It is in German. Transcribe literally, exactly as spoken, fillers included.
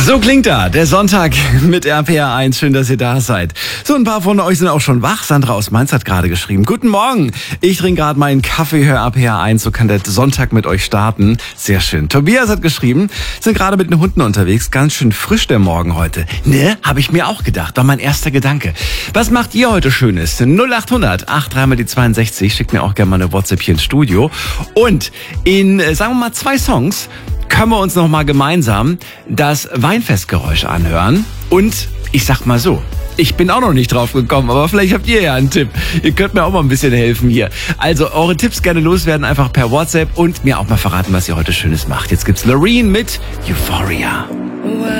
So klingt er, der Sonntag mit R P R eins. Schön, dass ihr da seid. So, ein paar von euch sind auch schon wach. Sandra aus Mainz hat gerade geschrieben. Guten Morgen, ich trinke gerade meinen Kaffee, höre R P R eins, so kann der Sonntag mit euch starten. Sehr schön. Tobias hat geschrieben, sind gerade mit den Hunden unterwegs. Ganz schön frisch der Morgen heute. Ne, habe ich mir auch gedacht. War mein erster Gedanke. Was macht ihr heute Schönes? null acht hundert acht drei mal die zweiundsechzig. Schickt mir auch gerne mal eine WhatsApp hier ins Studio. Und in, sagen wir mal, zwei Songs können wir uns noch mal gemeinsam das Weinfestgeräusch anhören. Und ich sag mal so, ich bin auch noch nicht drauf gekommen, aber vielleicht habt ihr ja einen Tipp. Ihr könnt mir auch mal ein bisschen helfen hier. Also eure Tipps gerne loswerden, einfach per WhatsApp und mir auch mal verraten, was ihr heute Schönes macht. Jetzt gibt's Loreen mit Euphoria.